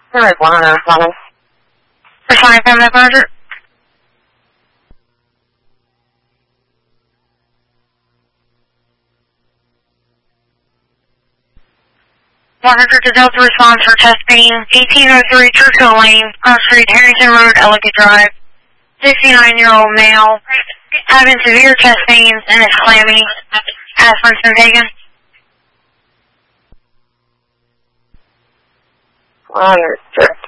Alright, 111. Responding from that Roger. To Delta response for testing 1803 Churchill Lane, Cross Street, Harrington Road, Ellicott Drive. 69-year-old male having severe chest pains and is clammy. Aspirin's been taken. 100.